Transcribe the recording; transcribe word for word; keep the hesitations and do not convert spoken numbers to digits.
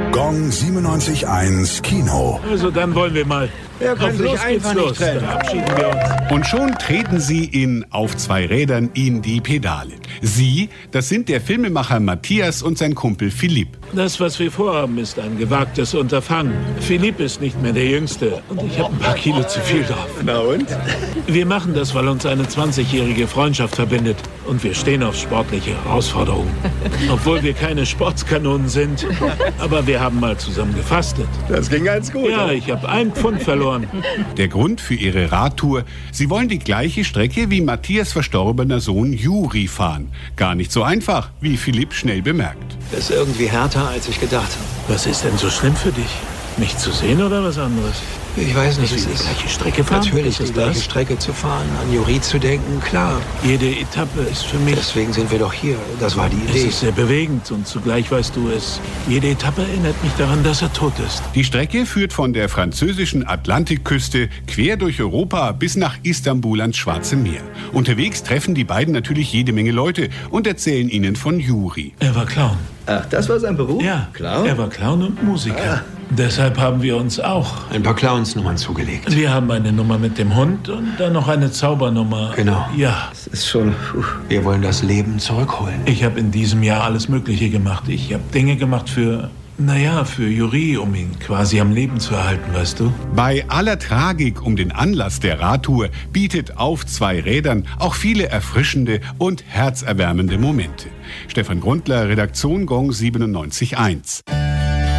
Gong siebenundneunzig Komma eins Kino. Also dann wollen wir mal. Er kann Auf sich los einfach geht's nicht los. trennen. Verabschieden wir uns. Und schon treten sie in Auf zwei Rädern in die Pedale. Sie, das sind der Filmemacher Matthias und sein Kumpel Philipp. Das, was wir vorhaben, ist ein gewagtes Unterfangen. Philipp ist nicht mehr der Jüngste und ich habe ein paar Kilo zu viel drauf. Na und? Wir machen das, weil uns eine zwanzigjährige Freundschaft verbindet. Und wir stehen auf sportliche Herausforderungen. Obwohl wir keine Sportskanonen sind. Aber wir haben mal zusammen gefastet. Das ging ganz gut. Ja, ich habe ein Pfund verloren. Der Grund für ihre Radtour: Sie wollen die gleiche Strecke wie Matthias' verstorbener Sohn Juri fahren. Gar nicht so einfach, wie Philipp schnell bemerkt. Das ist irgendwie härter, als ich gedacht habe. Was ist denn so schlimm für dich? Mich zu sehen oder was anderes? Ich weiß nicht, Dass wie wir es die ist. gleiche Strecke fahren? Natürlich Ist es die gleiche das? Strecke zu fahren, an Juri zu denken, klar. Jede Etappe ist für mich... Deswegen sind wir doch hier. Das war die Es Idee. ist sehr bewegend und zugleich weißt du es. Jede Etappe erinnert mich daran, dass er tot ist. Die Strecke führt von der französischen Atlantikküste quer durch Europa bis nach Istanbul ans Schwarze Meer. Unterwegs treffen die beiden natürlich jede Menge Leute und erzählen ihnen von Juri. Er war Clown. Ach, das war sein Beruf? Ja, Clown? er war Clown und Musiker. Deshalb haben wir uns auch. Ein paar Clownsnummern zugelegt. Wir haben eine Nummer mit dem Hund und dann noch eine Zaubernummer. Genau. Ja, Das ist schon... Puh. Wir wollen das Leben zurückholen. ich habe in diesem Jahr alles Mögliche gemacht. Ich habe Dinge gemacht für, naja, für Juri, um ihn quasi am Leben zu erhalten, weißt du? Bei aller Tragik um den Anlass der Radtour bietet Auf zwei Rädern auch viele erfrischende und herzerwärmende Momente. Stefan Grundler, Redaktion Gong siebenundneunzig Komma eins.